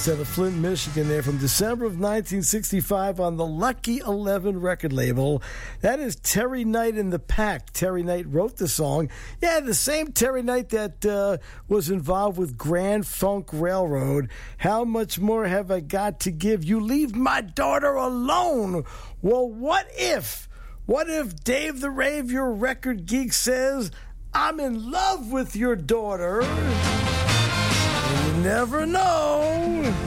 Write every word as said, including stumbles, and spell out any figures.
Memphis out of Flint, Michigan there from December of nineteen sixty-five on the Lucky eleven record label. That is Terry Knight and the Pack. Terry Knight wrote the song. Yeah, the same Terry Knight that uh, was involved with Grand Funk Railroad. How much more have I got to give? You leave my daughter alone. Well, what if? What if Dave the Rave, your record geek, says, I'm in love with your daughter? You never know.